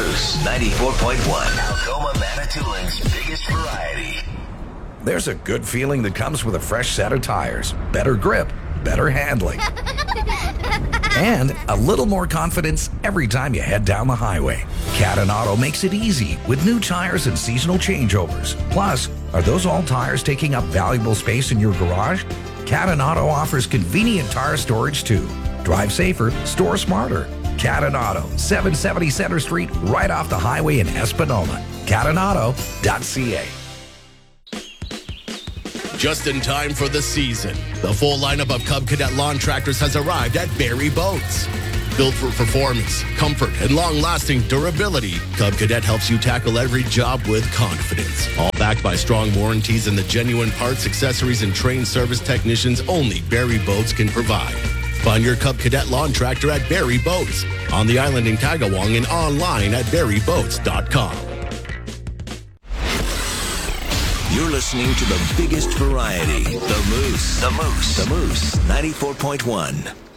Moose 94.1. Algoma Manitoulин's biggest variety. There's a good feeling that comes with a fresh set of tires, better grip, better handling, and a little more confidence every time you head down the highway. Cadden Auto makes it easy with new tires and seasonal changeovers. Plus, are those old tires taking up valuable space in your garage? Cadden Auto offers convenient tire storage too. Drive safer, store smarter. Cadden Auto, 770 Center Street, right off the highway in Espanola. CaddenAuto.ca. Just in time for the season, the full lineup of Cub Cadet lawn tractors has arrived at Barrie Boats. Built for performance, comfort, and long-lasting durability, Cub Cadet helps you tackle every job with confidence. All backed by strong warranties and the genuine parts, accessories, and trained service technicians only Barrie Boats can provide. Find your Cub Cadet lawn tractor at Barrie Boats, on the island in Kagawang and online at barrieboats.com. You're listening to the biggest variety, The Moose. The Moose 94.1.